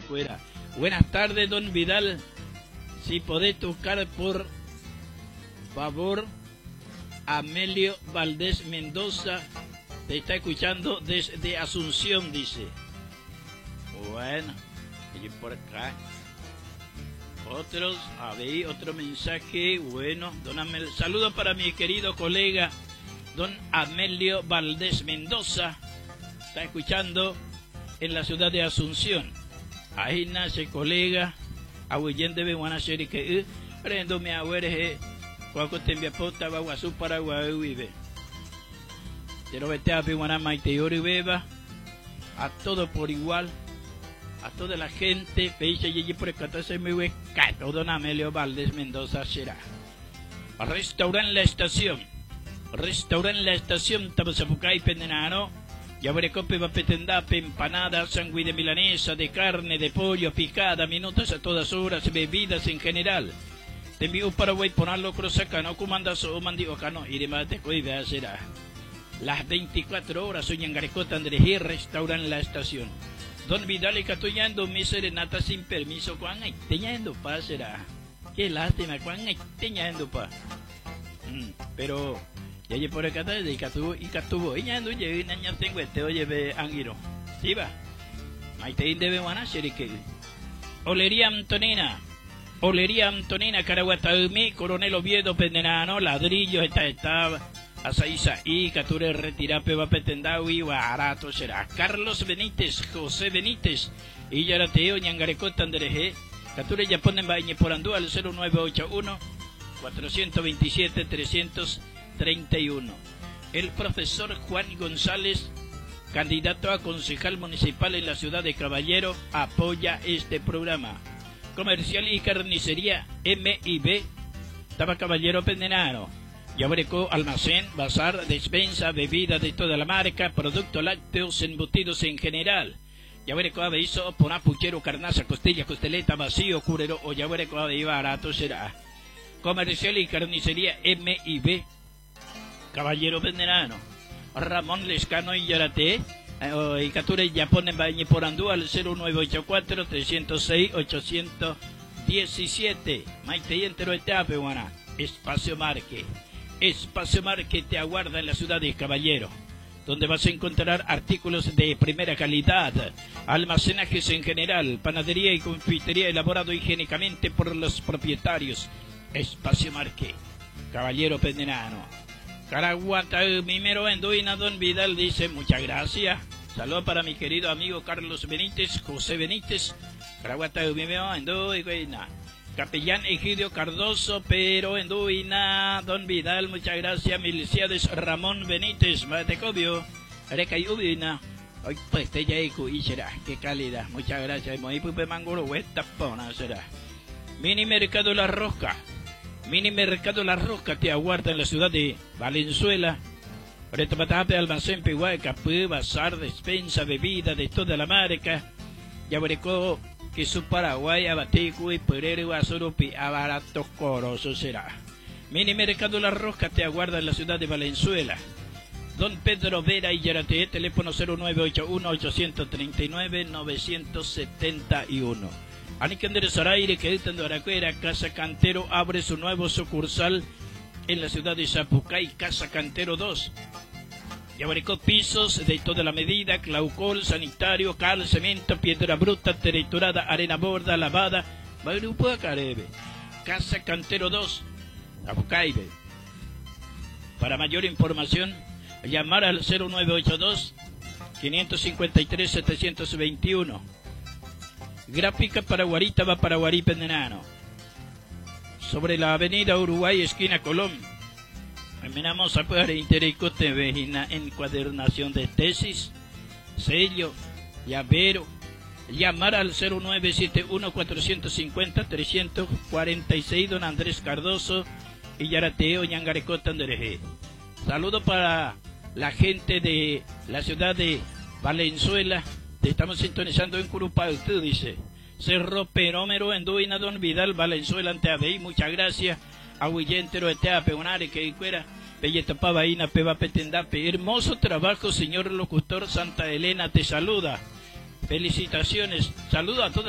fuera. Buenas tardes, don Vidal. Si podés tocar, por favor, Amelio Valdés Mendoza. Te está escuchando desde Asunción, dice. Bueno, y por acá. A ver, otro mensaje. Bueno, saludo para mi querido colega, don Amelio Valdés Mendoza. Está escuchando en la ciudad de Asunción. Ahí nace colega. Ahuyen de Beguanacheri que prendo mi abuere. Cuaco te envía pota, Baguazú, Paraguay, vive. Quiero vete a Beguanama y te beba. A todo por igual. A toda la gente. Peixe y por el 14 me hueca. Don Amelio Valdés Mendoza será. Restaurante La Estación. Restaurante La Estación. Tabasapucay, Pendenano. Yabarecope, Vapetendape, empanada, sándwich de milanesa, de carne, de pollo, picada, minutos a todas horas, bebidas en general. Te envío Paraguay, ponerlo cruzacano, comandazo o mandiocano, y demás te cuida será. Las 24 horas, soy en Garecota, Andrés G, Restaurante La Estación. Don Vidal y Catoyando, mi serenata sin permiso, Juan, ay, teñando pa, será. Qué lástima, Juan, ay, teñando pa. Pero... y allí por acá y catuvo y ando llegué niña tengo oye ve angiro sí va maite debe buena que Olería Antonina Caraguataumi Coronel Oviedo Pendenano Ladrillo estaba Azaísa y Cature Retirape va Petendawi barato será Carlos Benítez José Benítez y Yarateo Ñangarecota Andereje Cature ya ponen bañe por andú al 0981 427 331. El profesor Juan González, candidato a concejal municipal en la ciudad de Caballero, apoya este programa. Comercial y carnicería M&B, Taba Caballero Pendenano. Yabareco, almacén, bazar, despensa, bebida de toda la marca, productos lácteos, embutidos en general. Yabareco Aveiso, Poná, Puchero, Carnaza, Costilla, Costeleta, Vacío, Curero o Yabareco Avei barato será. Comercial y carnicería M&B, Caballero Pendenano. Ramón Lescano y Yarate y Cature ya ponen bañe por andú al 0984 306 817. Maite y entero etape buena. Espacio Marque te aguarda en la ciudad de Caballero, donde vas a encontrar artículos de primera calidad, almacenajes en general, panadería y confitería elaborado higiénicamente por los propietarios. Espacio Marque, Caballero Pendenano. Caraguata, Mimero Enduina, don Vidal dice muchas gracias. Saludos para mi querido amigo Carlos Benítez, José Benítez. Caraguata, Mimero Enduina. Capellán Egidio Cardoso, pero Enduina, don Vidal, muchas gracias. Miliciades Ramón Benítez, Matecobio, Areca y Ubina. Hoy pues te ya y será, qué calidad, muchas gracias. Muy pupe mangoro, huesta pona será. Mini Mercado La Rosca. Mini Mercado La Rosca te aguarda en la ciudad de Valenzuela. Retapatape, almacén, Peguay, Capú, bazar, despensa, bebida de toda la marca. Yabareco, que su Paraguay, Abateco y Perero, Guasoropi, abarato coroso será. Mini Mercado La Rosca te aguarda en la ciudad de Valenzuela. Don Pedro Vera y Yarate, teléfono 0981-839-971. Anikender Zaraire, que está en Aracuera, Casa Cantero abre su nuevo sucursal en la ciudad de Zapucay, Casa Cantero 2. Yabarecó pisos de toda la medida, claucol, sanitario, cal, cemento, piedra bruta, triturada, arena borda, lavada, Barupa Carebe. Casa Cantero 2, Zapucay. Para mayor información, llamar al 0982 553 721. Gráfica para Guarita va para Guarí Pendenano. Sobre la avenida Uruguay, esquina Colón. Terminamos a poder Intericote Vejina, encuadernación de tesis, sello, llavero. Llamar al 0971-450-346, don Andrés Cardoso y Yarateo, Ñangarecota, Andereje. Saludo para la gente de la ciudad de Valenzuela. Te estamos sintonizando en Curupaytú, dice. Cerro Perómero, Enduina, don Vidal, Valenzuela, ante Abey, muchas gracias. Ahuillentero, Etea, Peonare, que fuera, Pelletapa, Baína, Peba, Petendape. Hermoso trabajo, señor locutor. Santa Elena te saluda. Felicitaciones. Saludo a todos.